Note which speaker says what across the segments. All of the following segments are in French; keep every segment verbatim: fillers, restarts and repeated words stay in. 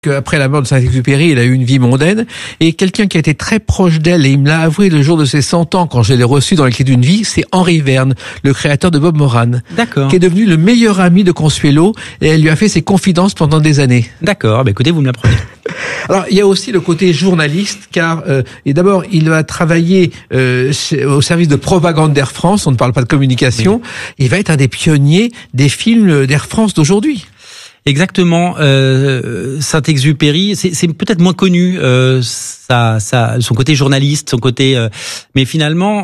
Speaker 1: Après la mort de Saint-Exupéry, il a eu une vie mondaine, et quelqu'un qui a été très proche d'elle, et il me l'a avoué le jour de ses cent ans, quand je l'ai reçu dans les clés d'une vie, c'est Henri Verne, le créateur de Bob Moran.
Speaker 2: D'accord.
Speaker 1: Qui est devenu le meilleur ami de Consuelo, et elle lui a fait ses confidences pendant des années.
Speaker 2: D'accord, bah écoutez, vous me l'apprenez.
Speaker 1: Alors, il y a aussi le côté journaliste, car, euh, et d'abord, il va travailler euh, au service de propagande d'Air France, on ne parle pas de communication, oui. Il va être un des pionniers des films d'Air France d'aujourd'hui.
Speaker 2: Exactement. Euh, Saint-Exupéry, c'est, c'est peut-être moins connu, euh, ça, ça, son côté journaliste, son côté, euh, mais finalement,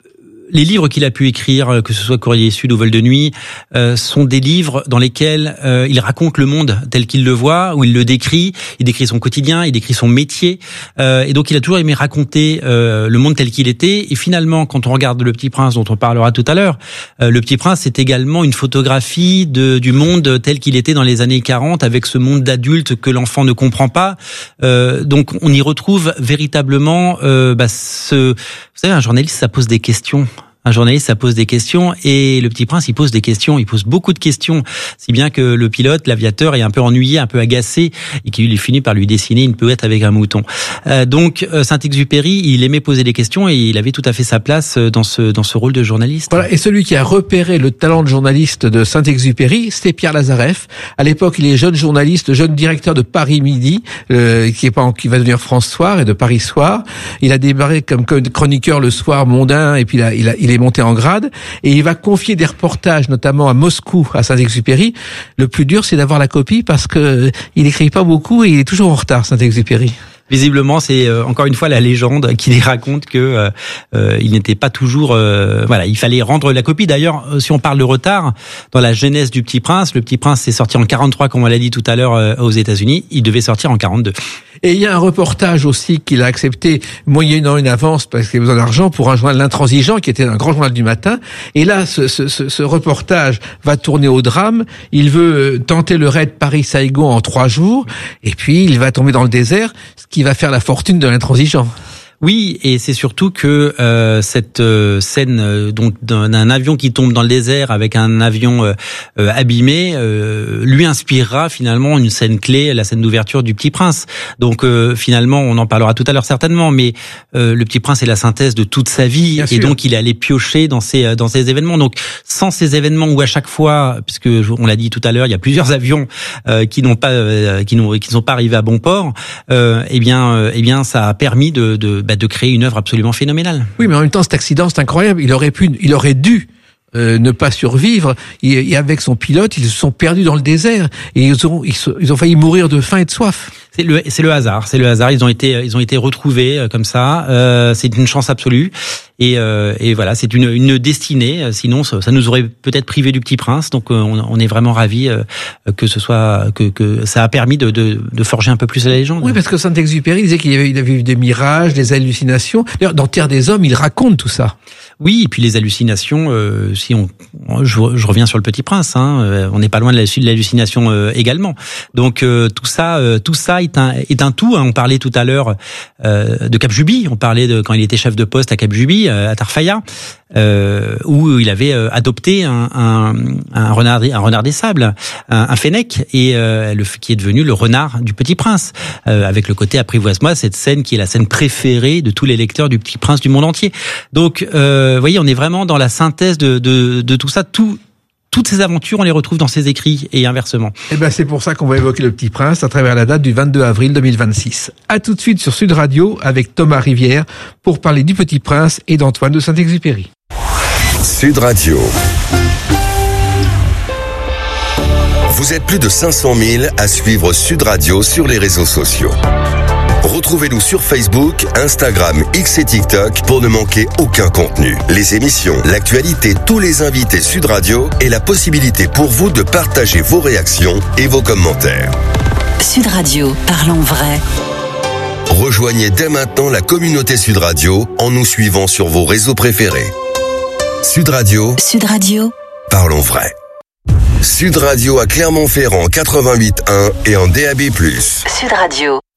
Speaker 2: les livres qu'il a pu écrire, que ce soit Courrier Sud ou Vol de nuit, euh, sont des livres dans lesquels euh, il raconte le monde tel qu'il le voit, où il le décrit, il décrit son quotidien, il décrit son métier, euh, et donc il a toujours aimé raconter euh, le monde tel qu'il était. Et finalement, quand on regarde Le Petit Prince, dont on parlera tout à l'heure, euh, Le Petit Prince, c'est également une photographie de, du monde tel qu'il était dans les années quarante, avec ce monde d'adulte que l'enfant ne comprend pas. Euh, donc on y retrouve véritablement euh, bah, ce... Vous savez, un journaliste, ça pose des questions. Un journaliste, ça pose des questions, et Le Petit Prince, il pose des questions, il pose beaucoup de questions, si bien que le pilote, l'aviateur, est un peu ennuyé, un peu agacé, et qu'il finit par lui dessiner une pouette avec un mouton. Euh, donc Saint-Exupéry, il aimait poser des questions, et il avait tout à fait sa place dans ce dans ce rôle de journaliste.
Speaker 1: Voilà, et celui qui a repéré le talent de journaliste de Saint-Exupéry, c'était Pierre Lazareff. À l'époque, il est jeune journaliste, jeune directeur de Paris Midi, euh, qui est pas qui va devenir France Soir et de Paris Soir. Il a démarré comme chroniqueur le soir mondain, et puis il a, il a, il est monté en grade, et il va confier des reportages, notamment à Moscou, à Saint-Exupéry. Le plus dur, c'est d'avoir la copie, parce que il écrit pas beaucoup et il est toujours en retard, Saint-Exupéry.
Speaker 2: Visiblement, c'est euh, encore une fois la légende qui raconte que euh, euh, il n'était pas toujours. Euh, voilà, il fallait rendre la copie. D'ailleurs, si on parle de retard, dans la genèse du Petit Prince, le Petit Prince s'est sorti en quarante-trois, comme on l'a dit tout à l'heure, euh, aux États-Unis. Il devait sortir en quarante-deux.
Speaker 1: Et il y a un reportage aussi qu'il a accepté moyennant une avance, parce qu'il avait besoin d'argent, pour un journal L'Intransigeant, qui était un grand journal du matin. Et là, ce, ce, ce, ce reportage va tourner au drame. Il veut tenter le raid Paris-Saigon en trois jours, et puis il va tomber dans le désert, ce qui va faire la fortune de L'Intransigeant.
Speaker 2: Oui, et c'est surtout que euh, cette euh, scène euh, donc d'un, d'un avion qui tombe dans le désert avec un avion euh, euh, abîmé euh, lui inspirera finalement une scène clé, la scène d'ouverture du Petit Prince. Donc euh, finalement, on en parlera tout à l'heure certainement, mais euh, le Petit Prince est la synthèse de toute sa vie. Bien et sûr. Donc il est allé piocher dans ces dans ces événements. Donc sans ces événements où à chaque fois, puisque on l'a dit tout à l'heure, il y a plusieurs avions euh, qui n'ont pas euh, qui n'ont qui ne sont pas arrivés à bon port. Euh, eh bien euh, eh bien ça a permis de, de de créer une œuvre absolument phénoménale.
Speaker 1: Oui, mais en même temps, cet accident, c'est incroyable. Il aurait pu, il aurait dû euh, ne pas survivre. Et, et avec son pilote, ils se sont perdus dans le désert, et ils ont, ils, sont, ils ont failli mourir de faim et de soif.
Speaker 2: C'est le, c'est le hasard. C'est le hasard. Ils ont été, ils ont été retrouvés euh, comme ça. Euh, c'est une chance absolue. Et, euh, et voilà, c'est une, une destinée. Sinon, ça, ça nous aurait peut-être privé du Petit Prince. Donc, on, on est vraiment ravis euh, que ce soit, que, que ça a permis de, de, de forger un peu plus la légende.
Speaker 1: Oui, parce que Saint-Exupéry disait qu'il avait, il avait eu des mirages, des hallucinations. D'ailleurs, dans Terre des Hommes, il raconte tout ça.
Speaker 2: Oui, et puis les hallucinations. Euh, si on, je, je reviens sur le Petit Prince. Hein, on n'est pas loin de la suite de l'hallucination euh, également. Donc, euh, tout ça, euh, tout ça est un, est un tout. Hein. On parlait tout à l'heure euh, de Cap Juby. On parlait de quand il était chef de poste à Cap Juby, à Tarfaya, euh, où il avait adopté un, un, un renard, un renard des sables, un, un fennec, et euh, le, qui est devenu le renard du Petit Prince, euh, avec le côté apprivoise-moi, cette scène qui est la scène préférée de tous les lecteurs du Petit Prince du monde entier. Donc, euh, vous voyez, on est vraiment dans la synthèse de, de, de tout ça, tout. Toutes ces aventures, on les retrouve dans ses écrits et inversement.
Speaker 1: Eh ben, c'est pour ça qu'on va évoquer le Petit Prince à travers la date du vingt-deux avril deux mille vingt-six. À tout de suite sur Sud Radio avec Thomas Rivière pour parler du Petit Prince et d'Antoine de Saint-Exupéry.
Speaker 3: Sud Radio. Vous êtes plus de cinq cent mille à suivre Sud Radio sur les réseaux sociaux. Retrouvez-nous sur Facebook, Instagram, X et TikTok pour ne manquer aucun contenu. Les émissions, l'actualité, tous les invités Sud Radio et la possibilité pour vous de partager vos réactions et vos commentaires.
Speaker 4: Sud Radio, parlons vrai.
Speaker 3: Rejoignez dès maintenant la communauté Sud Radio en nous suivant sur vos réseaux préférés. Sud Radio.
Speaker 4: Sud Radio.
Speaker 3: Parlons vrai. Sud Radio à Clermont-Ferrand quatre-vingt-huit point un et en D A B plus.
Speaker 4: Sud Radio.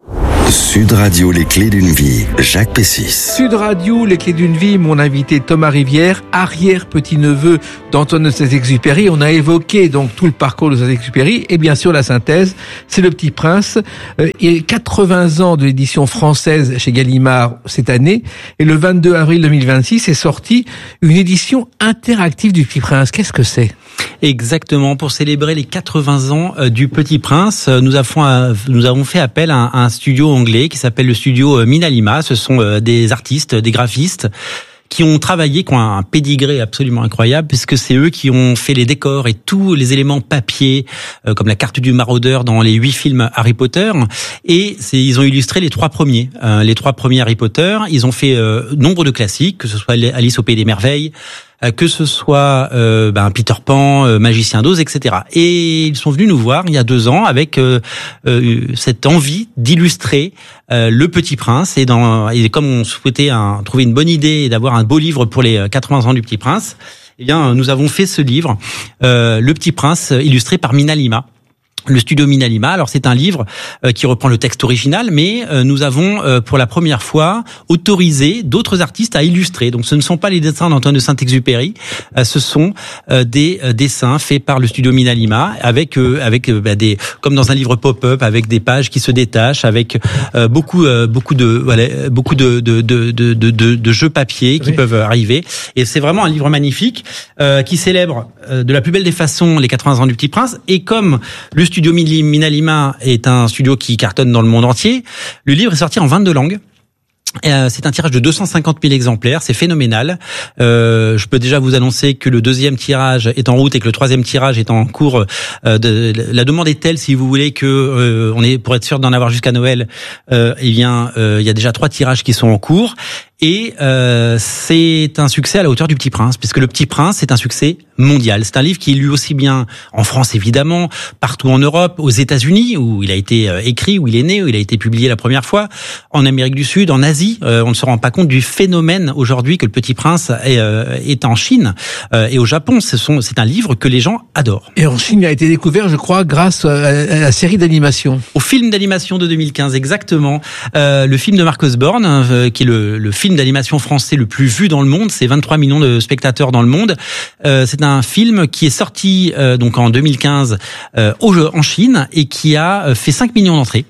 Speaker 3: Sud Radio, les clés d'une vie, Jacques Pessis.
Speaker 1: Sud Radio, les clés d'une vie, mon invité Thomas Rivière, arrière-petit-neveu d'Antoine de Saint-Exupéry. On a évoqué donc tout le parcours de Saint-Exupéry et bien sûr la synthèse, c'est Le Petit Prince. Euh, et quatre-vingts ans de l'édition française chez Gallimard cette année. Et le vingt-deux avril deux mille vingt-six est sortie une édition interactive du Petit Prince. Qu'est-ce que c'est ?
Speaker 2: Exactement, pour célébrer les quatre-vingts ans euh, du Petit Prince, euh, nous avons euh, nous avons fait appel à un, à un studio anglais qui s'appelle le studio euh, Minalima. Ce sont euh, des artistes, des graphistes qui ont travaillé, qui ont un pédigré absolument incroyable, puisque c'est eux qui ont fait les décors et tous les éléments papier, euh, comme la carte du maraudeur dans les huit films Harry Potter. Et c'est, ils ont illustré les trois premiers, euh, les trois premiers Harry Potter. Ils ont fait euh, nombre de classiques, que ce soit Alice au Pays des Merveilles, que ce soit euh, ben, Peter Pan, euh, Magicien d'Oz, et cetera. Et ils sont venus nous voir il y a deux ans avec euh, euh, cette envie d'illustrer euh, le Petit Prince. Et, dans, et comme on souhaitait un, trouver une bonne idée et d'avoir un beau livre pour les quatre-vingts ans du Petit Prince, eh bien nous avons fait ce livre, euh, Le Petit Prince, illustré par Minalima. Le studio Minalima. Alors c'est un livre euh, qui reprend le texte original, mais euh, nous avons euh, pour la première fois autorisé d'autres artistes à illustrer. Donc ce ne sont pas les dessins d'Antoine de Saint-Exupéry, euh, ce sont euh, des euh, dessins faits par le studio Minalima, avec euh, avec euh, bah, des comme dans un livre pop-up, avec des pages qui se détachent, avec euh, beaucoup euh, beaucoup de voilà beaucoup de de de de de, de jeux papier qui oui. peuvent arriver. Et c'est vraiment un livre magnifique euh, qui célèbre euh, de la plus belle des façons les quatre-vingts ans du Petit Prince. Et comme le studio Minalima est un studio qui cartonne dans le monde entier, le livre est sorti en vingt-deux langues. C'est un tirage de deux cent cinquante mille exemplaires, c'est phénoménal. Euh, je peux déjà vous annoncer que le deuxième tirage est en route et que le troisième tirage est en cours. Euh, de, la demande est telle, si vous voulez, que euh, on est pour être sûr d'en avoir jusqu'à Noël. Euh, eh bien, euh, il y a déjà trois tirages qui sont en cours. Et euh, c'est un succès à la hauteur du Petit Prince, puisque le Petit Prince c'est un succès mondial. C'est un livre qui est lu aussi bien en France évidemment, partout en Europe, aux États-Unis où il a été écrit, où il est né, où il a été publié la première fois, en Amérique du Sud, en Asie. Euh, on ne se rend pas compte du phénomène aujourd'hui que le Petit Prince est, euh, est en Chine euh, et au Japon. Ce sont, c'est un livre que les gens adorent.
Speaker 1: Et en Chine, il a été découvert, je crois, grâce à la série d'animation.
Speaker 2: Au film d'animation de deux mille quinze, exactement. Euh, le film de Marcus Born, euh, qui est le, le film d'animation français le plus vu dans le monde, c'est vingt-trois millions de spectateurs dans le monde. Euh, c'est un film qui est sorti euh, donc en deux mille quinze euh, au, en Chine et qui a fait cinq millions d'entrées.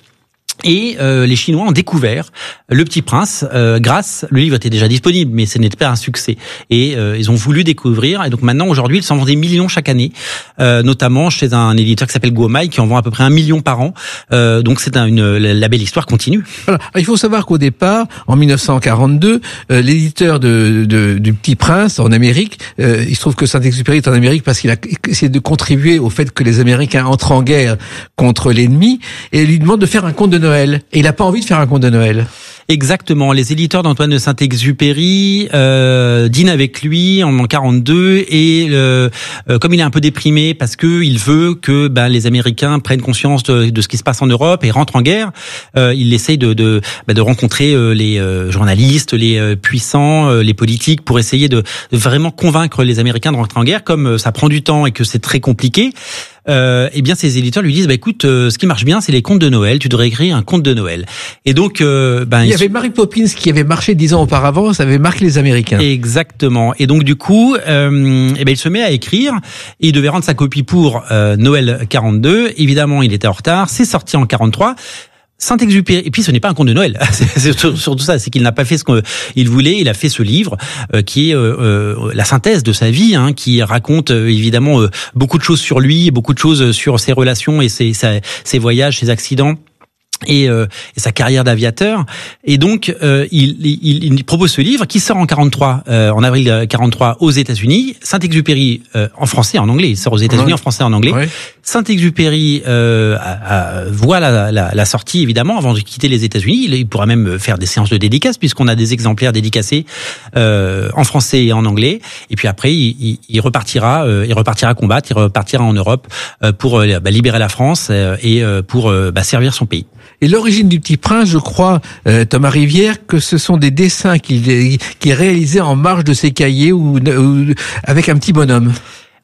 Speaker 2: Et euh, les Chinois ont découvert Le Petit Prince euh, grâce, le livre était déjà disponible, mais ce n'était pas un succès. Et euh, ils ont voulu découvrir. Et donc maintenant, aujourd'hui, ils s'en vendent des millions chaque année, euh, notamment chez un éditeur qui s'appelle Guomai, qui en vend à peu près un million par an. Euh, donc c'est un, une, la belle histoire continue.
Speaker 1: Voilà. Il faut savoir qu'au départ, en mille neuf cent quarante-deux, euh, l'éditeur de, de, du Petit Prince en Amérique, euh, il se trouve que Saint-Exupéry est en Amérique parce qu'il a essayé de contribuer au fait que les Américains entrent en guerre contre l'ennemi, et il lui demande de faire un conte de Noël. Et il n'a pas envie de faire un conte de Noël.
Speaker 2: Exactement. Les éditeurs d'Antoine de Saint-Exupéry euh, dînent avec lui en quarante-deux et euh, comme il est un peu déprimé parce que il veut que ben, les Américains prennent conscience de, de ce qui se passe en Europe et rentrent en guerre, euh, il essaye de de, ben, de rencontrer euh, les euh, journalistes, les euh, puissants, euh, les politiques pour essayer de, de vraiment convaincre les Américains de rentrer en guerre. Comme euh, ça prend du temps et que c'est très compliqué. Euh, eh bien, ces éditeurs lui disent, bah écoute, euh, ce qui marche bien, c'est les contes de Noël. Tu devrais écrire un conte de Noël. Et donc, euh, ben
Speaker 1: il y avait Mary Poppins qui avait marché dix ans auparavant. Ça avait marqué les Américains.
Speaker 2: Exactement. Et donc, du coup, euh, eh ben il se met à écrire. Et il devait rendre sa copie pour euh, Noël quarante-deux. Évidemment, il était en retard. C'est sorti en quarante-trois. Saint-Exupéry, et puis ce n'est pas un conte de Noël, c'est surtout ça, c'est qu'il n'a pas fait ce qu'il voulait, il a fait ce livre euh, qui est euh, euh, la synthèse de sa vie, hein, qui raconte euh, évidemment euh, beaucoup de choses sur lui, beaucoup de choses sur ses relations et ses, sa, ses voyages, ses accidents. Et, euh, et sa carrière d'aviateur. Et donc, euh, il, il, il propose ce livre qui sort en quarante-trois, euh, en avril quarante-trois aux États-Unis. Saint-Exupéry euh, en français, en anglais. Il sort aux États-Unis ouais. en français, en anglais. Ouais. Saint-Exupéry euh, a, a, voit la, la, la sortie évidemment avant de quitter les États-Unis. Il, il pourra même faire des séances de dédicaces puisqu'on a des exemplaires dédicacés euh, en français et en anglais. Et puis après, il, il, il repartira, euh, il repartira combattre, il repartira en Europe euh, pour euh, bah, libérer la France euh, et euh, pour euh, bah, servir son pays.
Speaker 1: Et l'origine du Petit Prince, je crois, euh, Thomas Rivière, que ce sont des dessins qu'il qu'il réalisait en marge de ses cahiers ou, ou avec un petit bonhomme.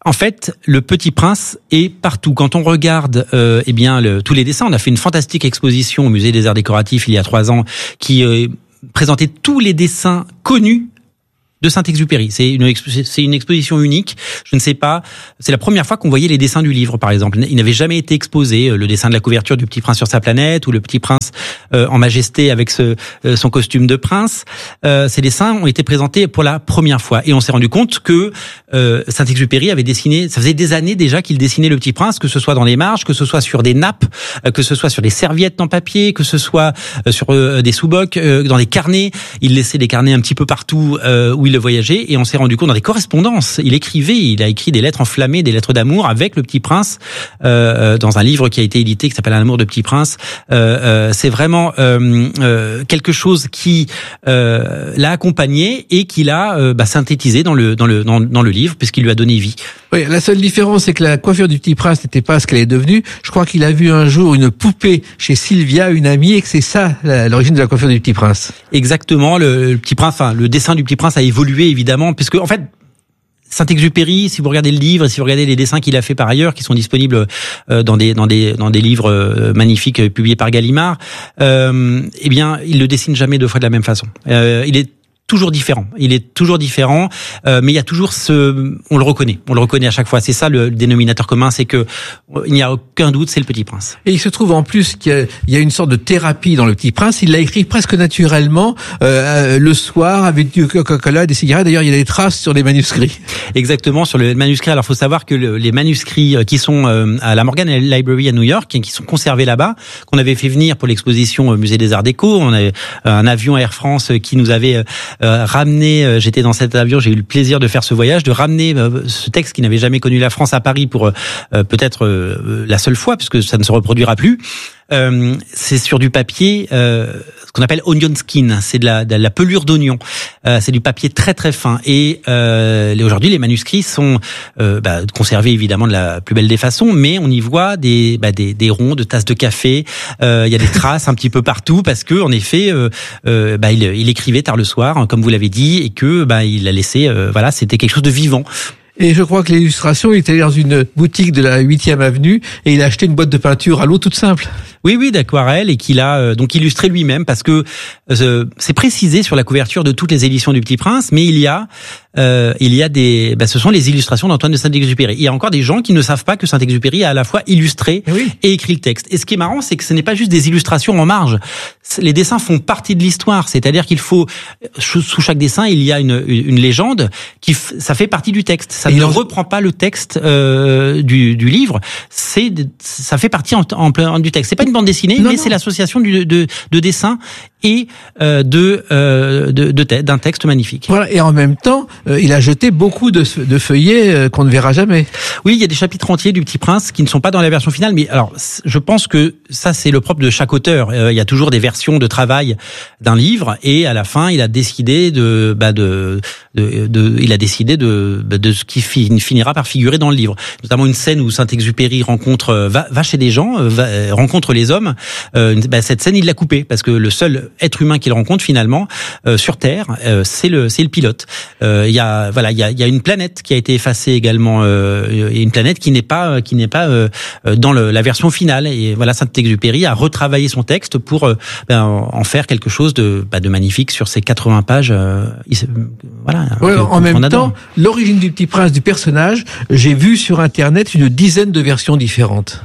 Speaker 2: En fait, le Petit Prince est partout. Quand on regarde, euh, eh bien, le, tous les dessins, on a fait une fantastique exposition au Musée des Arts Décoratifs il y a trois ans, qui euh, présentait tous les dessins connus de Saint-Exupéry. C'est une, c'est une exposition unique. Je ne sais pas, c'est la première fois qu'on voyait les dessins du livre, par exemple. Il n'avait jamais été exposé, le dessin de la couverture du Petit Prince sur sa planète, ou le Petit Prince euh, en majesté avec ce, euh, son costume de prince. Euh, ces dessins ont été présentés pour la première fois. Et on s'est rendu compte que euh, Saint-Exupéry avait dessiné, ça faisait des années déjà qu'il dessinait le Petit Prince, que ce soit dans les marges, que ce soit sur des nappes, euh, que ce soit sur des serviettes en papier, que ce soit euh, sur euh, des sous-bocs, euh, dans des carnets. Il laissait des carnets un petit peu partout euh, où il le voyageait, et on s'est rendu compte dans des correspondances, il écrivait, il a écrit des lettres enflammées, des lettres d'amour avec le Petit Prince, euh, dans un livre qui a été édité qui s'appelle Un amour de Petit Prince. Euh, euh, c'est vraiment euh, euh, quelque chose qui euh, l'a accompagné et qui l'a euh, bah, synthétisé dans le dans le dans, dans le livre, puisqu'il lui a donné vie.
Speaker 1: Oui, la seule différence, c'est que la coiffure du Petit Prince n'était pas ce qu'elle est devenue. Je crois qu'il a vu un jour une poupée chez Sylvia, une amie, et que c'est ça l'origine de la coiffure du Petit Prince.
Speaker 2: Exactement, le, le Petit Prince, enfin le dessin du Petit Prince a évolué évidemment, puisque en fait Saint-Exupéry, si vous regardez le livre, si vous regardez les dessins qu'il a fait par ailleurs, qui sont disponibles euh, dans des dans des dans des livres euh, magnifiques euh, publiés par Gallimard, euh, eh bien, il le dessine jamais deux fois de la même façon. Euh, il est toujours différent. Il est toujours différent, euh, mais il y a toujours ce, on le reconnaît, on le reconnaît à chaque fois. C'est ça le dénominateur commun, c'est que il n'y a aucun doute, c'est le Petit Prince.
Speaker 1: Et il se trouve en plus qu'il y a, il y a une sorte de thérapie dans le Petit Prince. Il l'a écrit presque naturellement euh, le soir avec du Coca-Cola, des cigarettes. D'ailleurs, il y a des traces sur les manuscrits.
Speaker 2: Exactement, sur le manuscrit. Alors, faut savoir que le, les manuscrits qui sont euh, à la Morgan Library à New York, qui sont conservés là-bas, qu'on avait fait venir pour l'exposition au Musée des Arts Déco, on avait un avion Air France qui nous avait euh, Euh, ramener, euh, j'étais dans cet avion, j'ai eu le plaisir de faire ce voyage, de ramener euh, ce texte qui n'avait jamais connu la France à Paris pour euh, peut-être euh, la seule fois, puisque ça ne se reproduira plus. Euh, c'est sur du papier, euh, ce qu'on appelle onion skin, c'est de la, de la pelure d'oignon. Euh, c'est du papier très très fin. Et euh, aujourd'hui, les manuscrits sont euh, bah, conservés évidemment de la plus belle des façons, mais on y voit des, bah, des, des ronds de tasses de café. Euh, il y a des traces un petit peu partout parce que en effet, euh, euh, bah, il, il écrivait tard le soir, comme vous l'avez dit, et que bah, il a laissé, euh, voilà, c'était quelque chose de vivant.
Speaker 1: Et je crois que l'illustration, il était dans une boutique de la huitième avenue et il a acheté une boîte de peinture à l'eau toute simple.
Speaker 2: Oui, oui, d'aquarelle, et qu'il a euh, donc illustré lui-même, parce que euh, c'est précisé sur la couverture de toutes les éditions du Petit Prince, mais il y a euh, il y a des, bah, ce sont les illustrations d'Antoine de Saint-Exupéry. Il y a encore des gens qui ne savent pas que Saint-Exupéry a à la fois illustré
Speaker 1: oui.
Speaker 2: et écrit le texte. Et ce qui est marrant, c'est que ce n'est pas juste des illustrations en marge. Les dessins font partie de l'histoire, c'est-à-dire qu'il faut, sous chaque dessin, il y a une, une légende qui, ça fait partie du texte. Ça et ne en... reprend pas le texte euh, du, du livre. C'est, ça fait partie en, en plein du texte. C'est pas une bande dessinée, non, mais non. C'est l'association du, de, de dessins et euh, de, euh, de, de d'un texte magnifique.
Speaker 1: Voilà. Et en même temps, euh, il a jeté beaucoup de, de feuillets euh, qu'on ne verra jamais.
Speaker 2: Oui, il y a des chapitres entiers du Petit Prince qui ne sont pas dans la version finale, mais alors je pense que ça c'est le propre de chaque auteur. Euh, il y a toujours des versions de travail d'un livre, et à la fin, il a décidé de, bah de, de, de il a décidé de, bah de ce qui finira par figurer dans le livre. Notamment une scène où Saint-Exupéry rencontre, va, va chez des gens, va, rencontre les hommes. Euh, bah cette scène, il l'a coupée parce que le seul être humain qu'il rencontre finalement euh, sur Terre, euh, c'est le, c'est le pilote. Euh, il y a, voilà, il y a, il y a une planète qui a été effacée également, euh, et une planète qui n'est pas, qui n'est pas euh, dans le, la version finale. Et voilà, Saint-Exupéry a retravaillé son texte pour euh, ben, en faire quelque chose de, bah, de magnifique sur ces quatre-vingts pages. Euh, il, voilà.
Speaker 1: Ouais, en même temps, l'origine du Petit Prince, du personnage, j'ai vu sur Internet une dizaine de versions différentes.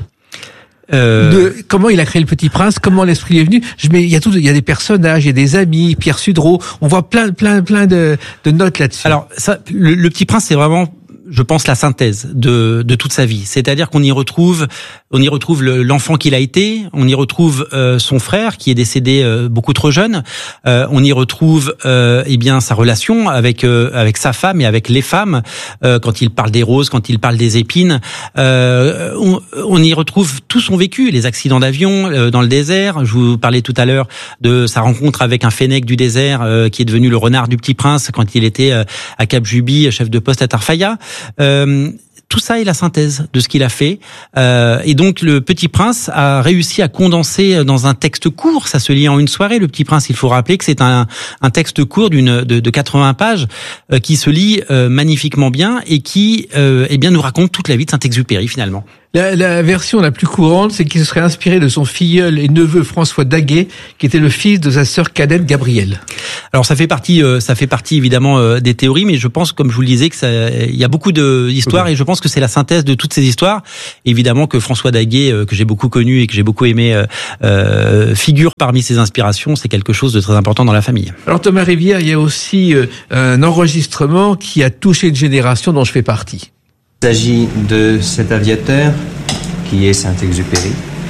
Speaker 1: Euh... De comment il a créé le Petit Prince, comment l'esprit est venu. Je mets, il y a tout, il y a des personnages, il y a des amis, Pierre Sudreau. On voit plein, plein, plein de, de notes là-dessus.
Speaker 2: Alors, ça, le, le Petit Prince, c'est vraiment, je pense, la synthèse de, de toute sa vie. C'est-à-dire qu'on y retrouve, on y retrouve le, l'enfant qu'il a été, on y retrouve euh, son frère qui est décédé euh, beaucoup trop jeune, euh, on y retrouve euh, eh bien sa relation avec euh, avec sa femme et avec les femmes, euh, quand il parle des roses, quand il parle des épines. Euh, on, on y retrouve tout son vécu, les accidents d'avion euh, dans le désert. Je vous parlais tout à l'heure de sa rencontre avec un fennec du désert euh, qui est devenu le renard du Petit Prince quand il était euh, à Cap Juby, chef de poste à Tarfaya. Euh, tout ça est la synthèse de ce qu'il a fait. Euh, et donc le Petit Prince a réussi à condenser dans un texte court, ça se lit en une soirée. Le Petit Prince, il faut rappeler que c'est un, un texte court d'une de, de quatre-vingts pages euh, qui se lit euh, magnifiquement bien et qui euh, eh bien nous raconte toute la vie de Saint-Exupéry finalement.
Speaker 1: La, la version la plus courante, c'est qu'il se serait inspiré de son filleul et neveu François Daguet, qui était le fils de sa sœur cadette Gabrielle.
Speaker 2: Alors ça fait partie, euh, ça fait partie évidemment euh, des théories, mais je pense, comme je vous le disais, que ça, il y a beaucoup de d'histoires, oui. Et je pense que c'est la synthèse de toutes ces histoires. Évidemment que François Daguet, euh, que j'ai beaucoup connu et que j'ai beaucoup aimé, euh, euh, figure parmi ses inspirations. C'est quelque chose de très important dans la famille.
Speaker 1: Alors Thomas Rivière, il y a aussi euh, un enregistrement qui a touché une génération dont je fais partie.
Speaker 5: Il s'agit de cet aviateur qui est Saint-Exupéry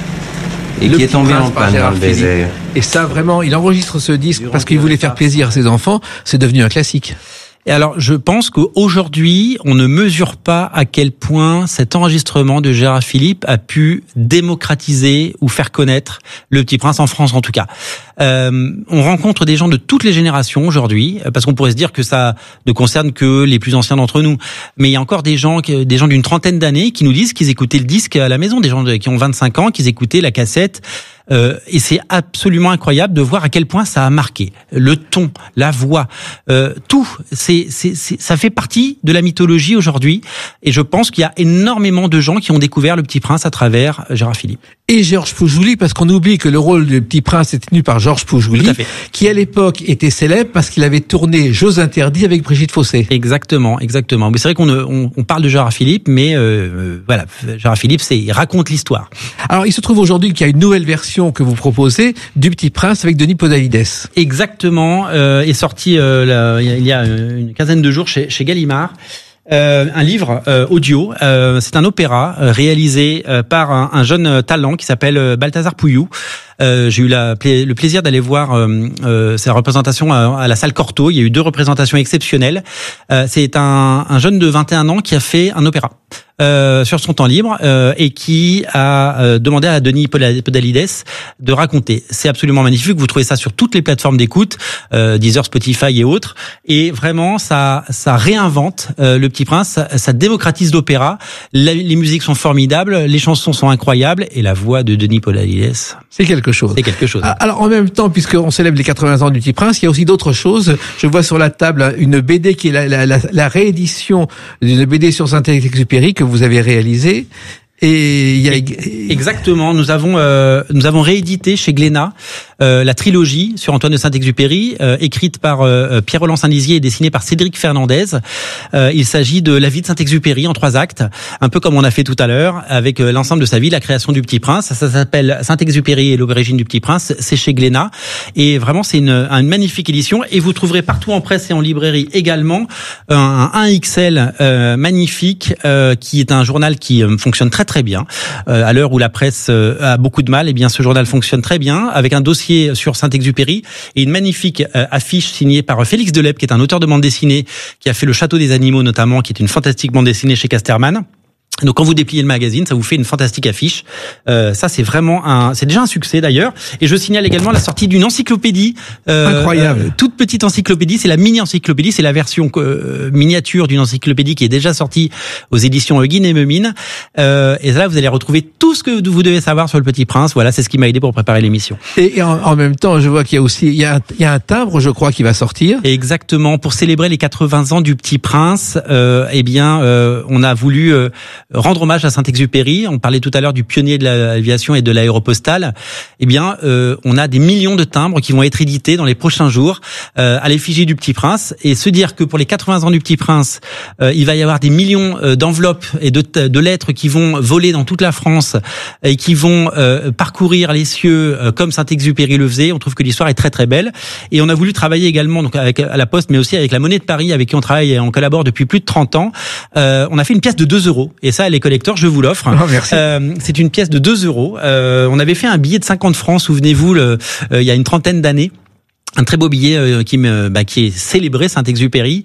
Speaker 5: et
Speaker 1: le
Speaker 5: qui est tombé en panne dans le désert.
Speaker 1: Et ça, vraiment, il enregistre ce disque Durant parce qu'il voulait faire plaisir à ses enfants. C'est devenu un classique.
Speaker 2: Et alors, je pense qu'aujourd'hui, on ne mesure pas à quel point cet enregistrement de Gérard Philipe a pu démocratiser ou faire connaître Le Petit Prince, en France en tout cas. Euh, on rencontre des gens de toutes les générations aujourd'hui, parce qu'on pourrait se dire que ça ne concerne que les plus anciens d'entre nous. Mais il y a encore des gens, des gens d'une trentaine d'années qui nous disent qu'ils écoutaient le disque à la maison, des gens qui ont vingt-cinq ans, qui écoutaient la cassette. Euh, et c'est absolument incroyable de voir à quel point ça a marqué. Le ton, la voix, euh, tout. C'est, c'est, c'est, ça fait partie de la mythologie aujourd'hui. Et je pense qu'il y a énormément de gens qui ont découvert Le Petit Prince à travers Gérard Philipe.
Speaker 1: Et Georges Poujouli, parce qu'on oublie que le rôle du Petit Prince est tenu par Georges Poujouli, qui à l'époque était célèbre parce qu'il avait tourné Jeux interdits avec Brigitte Fossé.
Speaker 2: Exactement, exactement. Mais c'est vrai qu'on on, on parle de Gérard Philipe, mais euh, voilà, Gérard Philipe, c'est, il raconte l'histoire.
Speaker 1: Alors, il se trouve aujourd'hui qu'il y a une nouvelle version que vous proposez du Petit Prince avec Denis Podalides.
Speaker 2: Exactement, euh, est sorti euh, là, il y a une quinzaine de jours chez, chez Gallimard. Euh, un livre euh, audio, euh, c'est un opéra euh, réalisé euh, par un, un jeune talent qui s'appelle euh, Balthazar Pouillou. Euh, j'ai eu la, le plaisir d'aller voir euh, euh, sa représentation à, à la salle Cortot. Il y a eu deux représentations exceptionnelles. Euh, c'est un, un jeune de vingt et un ans qui a fait un opéra euh, sur son temps libre euh, et qui a euh, demandé à Denis Podalides de raconter. C'est absolument magnifique. Vous trouvez ça sur toutes les plateformes d'écoute, euh, Deezer, Spotify et autres. Et vraiment, ça, ça réinvente euh, Le Petit Prince. Ça, ça démocratise l'opéra. La, les musiques sont formidables, les chansons sont incroyables et la voix de Denis Podalides.
Speaker 1: C'est quelque chose.
Speaker 2: C'est quelque chose.
Speaker 1: Alors en même temps, puisqu'on célèbre les quatre-vingts ans du Petit Prince, il y a aussi d'autres choses. Je vois sur la table une B D qui est la, la, la, la réédition d'une B D sur Saint-Exupéry que vous avez réalisée. Et il y a
Speaker 2: exactement, nous avons euh, nous avons réédité chez Glénat euh, la trilogie sur Antoine de Saint-Exupéry, euh, écrite par euh, Pierre-Roland Saint-Dizier et dessinée par Cédric Fernandez. Euh, il s'agit de la vie de Saint-Exupéry en trois actes, un peu comme on a fait tout à l'heure avec euh, l'ensemble de sa vie, la création du Petit Prince. Ça, ça s'appelle Saint-Exupéry et l'origine du Petit Prince. C'est chez Glénat et vraiment c'est une, une magnifique édition. Et vous trouverez partout en presse et en librairie également un, un X L euh, magnifique euh, qui est un journal qui euh, fonctionne très très bien. Euh, à l'heure où la presse euh, a beaucoup de mal, eh bien ce journal fonctionne très bien avec un dossier sur Saint-Exupéry et une magnifique euh, affiche signée par Félix Delep, qui est un auteur de bande dessinée qui a fait Le Château des Animaux notamment, qui est une fantastique bande dessinée chez Casterman. Donc quand vous dépliez le magazine, ça vous fait une fantastique affiche. Euh, ça c'est vraiment un, c'est déjà un succès d'ailleurs. Et je signale également la sortie d'une encyclopédie, euh,
Speaker 1: incroyable,
Speaker 2: euh, toute petite encyclopédie. C'est la mini encyclopédie, c'est la version euh, miniature d'une encyclopédie qui est déjà sortie aux éditions Guin et Memine. Euh, et là vous allez retrouver tout ce que vous devez savoir sur le Petit Prince. Voilà, c'est ce qui m'a aidé pour préparer l'émission.
Speaker 1: Et en, en même temps, je vois qu'il y a aussi, il y a, un, il y a un timbre, je crois, qui va sortir.
Speaker 2: Exactement, pour célébrer les quatre-vingts ans du Petit Prince. Euh, eh bien, euh, on a voulu euh, rendre hommage à Saint-Exupéry. On parlait tout à l'heure du pionnier de l'aviation et de l'aéropostale. Eh bien, euh, on a des millions de timbres qui vont être édités dans les prochains jours euh, à l'effigie du Petit Prince. Et se dire que pour les quatre-vingts ans du Petit Prince, euh, il va y avoir des millions euh, d'enveloppes et de, de lettres qui vont voler dans toute la France et qui vont euh, parcourir les cieux euh, comme Saint-Exupéry le faisait. On trouve que l'histoire est très très belle. Et on a voulu travailler également donc avec à la Poste, mais aussi avec la Monnaie de Paris, avec qui on travaille et on collabore depuis plus de trente ans. Euh, on a fait une pièce de deux euros. Et ça, les collecteurs, je vous l'offre.
Speaker 1: Oh, merci.
Speaker 2: Euh, c'est une pièce de deux euros. Euh, on avait fait un billet de cinquante francs, souvenez-vous, le, euh, il y a une trentaine d'années. Un très beau billet euh, qui, me, bah, qui est célébré Saint-Exupéry.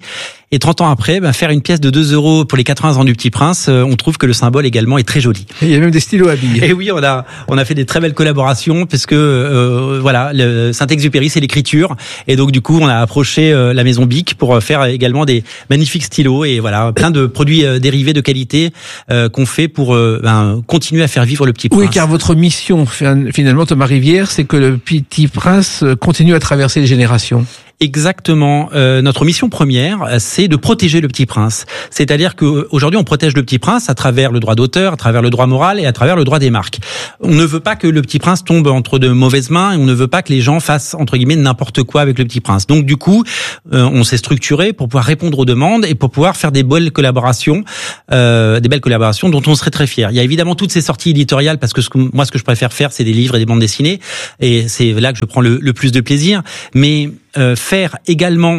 Speaker 2: Et trente ans après, ben, faire une pièce de deux euros pour les quatre-vingts ans du Petit Prince, euh, on trouve que le symbole également est très joli.
Speaker 1: Et il y a même des stylos à billes.
Speaker 2: Et oui, on a on a fait des très belles collaborations parce que euh, voilà, le Saint-Exupéry c'est l'écriture, et donc du coup on a approché euh, la maison Bic pour faire également des magnifiques stylos et voilà plein de produits euh, dérivés de qualité euh, qu'on fait pour euh, ben, continuer à faire vivre le Petit Prince.
Speaker 1: Oui, car votre mission finalement, Thomas Rivière, c'est que le Petit Prince continue à traverser les générations.
Speaker 2: Exactement. Euh, notre mission première, c'est de protéger le Petit Prince. C'est-à-dire qu'aujourd'hui, on protège le Petit Prince à travers le droit d'auteur, à travers le droit moral et à travers le droit des marques. On ne veut pas que le Petit Prince tombe entre de mauvaises mains et on ne veut pas que les gens fassent, entre guillemets, n'importe quoi avec le Petit Prince. Donc, du coup, euh, on s'est structuré pour pouvoir répondre aux demandes et pour pouvoir faire des belles collaborations, euh, des belles collaborations dont on serait très fiers. Il y a évidemment toutes ces sorties éditoriales parce que ce que, moi, ce que je préfère faire, c'est des livres et des bandes dessinées et c'est là que je prends le, le plus de plaisir. Mais euh, faire également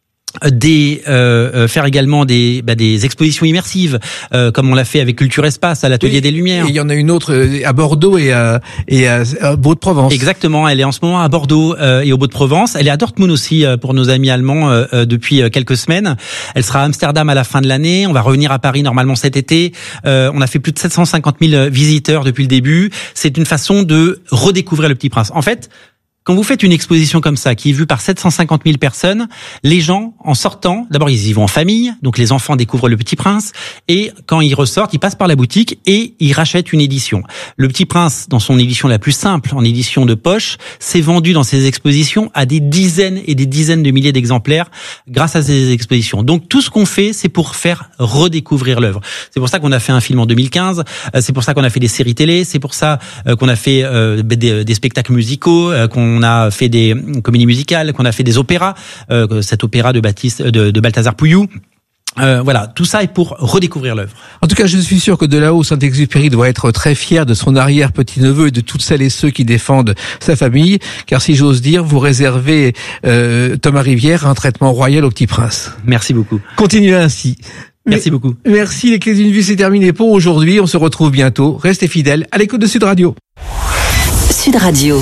Speaker 2: des euh, faire également des bah, des expositions immersives euh, comme on l'a fait avec Culture Espace à l'Atelier
Speaker 1: oui,
Speaker 2: des Lumières.
Speaker 1: Et il y en a une autre à Bordeaux et à, et à, à Beau-de-Provence.
Speaker 2: Exactement, elle est en ce moment à Bordeaux euh, et au Beau-de-Provence. Elle est à Dortmund aussi euh, pour nos amis allemands euh, depuis euh, quelques semaines. Elle sera à Amsterdam à la fin de l'année. On va revenir à Paris normalement cet été. Euh, on a fait plus de sept cent cinquante mille visiteurs depuis le début. C'est une façon de redécouvrir le Petit Prince. En fait, quand vous faites une exposition comme ça, qui est vue par sept cent cinquante mille personnes, les gens, en sortant, d'abord ils y vont en famille, donc les enfants découvrent le Petit Prince, et quand ils ressortent, ils passent par la boutique et ils rachètent une édition. Le Petit Prince, dans son édition la plus simple, en édition de poche, s'est vendu dans ces expositions à des dizaines et des dizaines de milliers d'exemplaires grâce à ces expositions. Donc tout ce qu'on fait, c'est pour faire redécouvrir l'œuvre. C'est pour ça qu'on a fait un film en deux mille quinze, c'est pour ça qu'on a fait des séries télé, c'est pour ça qu'on a fait des, des spectacles musicaux, qu'on On a fait des comédies musicales, qu'on a fait des opéras, euh, cet opéra de Baptiste, de, de Balthazar Pouillou. Euh, voilà, tout ça est pour redécouvrir l'œuvre.
Speaker 1: En tout cas, je suis sûr que de là-haut, Saint-Exupéry doit être très fier de son arrière-petit-neveu et de toutes celles et ceux qui défendent sa famille, car si j'ose dire, vous réservez, euh, Thomas Rivière, un traitement royal au Petit Prince.
Speaker 2: Merci beaucoup.
Speaker 1: Continuez ainsi.
Speaker 2: Merci beaucoup.
Speaker 1: Merci, les clés d'une vie, c'est terminé pour aujourd'hui. On se retrouve bientôt. Restez fidèles à l'écoute de Sud Radio.
Speaker 4: Sud Radio.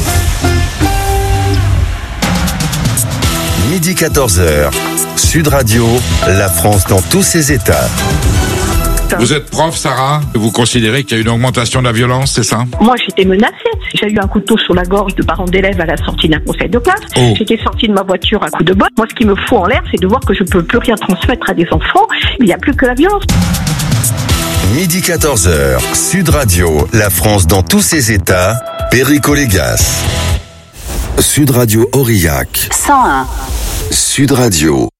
Speaker 3: Midi quatorze heures, Sud Radio, la France dans tous ses états.
Speaker 6: Vous êtes prof, Sarah. Vous considérez qu'il y a une augmentation de la violence, c'est ça?
Speaker 7: Moi, j'étais menacée. J'ai eu un couteau sur la gorge de parents d'élèves à la sortie d'un conseil de classe. Oh. J'étais sortie de ma voiture à coups de botte. Moi, ce qui me fout en l'air, c'est de voir que je peux plus rien transmettre à des enfants. Il n'y a plus que la violence.
Speaker 3: Midi quatorze heures, Sud Radio, la France dans tous ses états. Perico Légas. Sud Radio Aurillac.
Speaker 4: cent un.
Speaker 3: Sud Radio.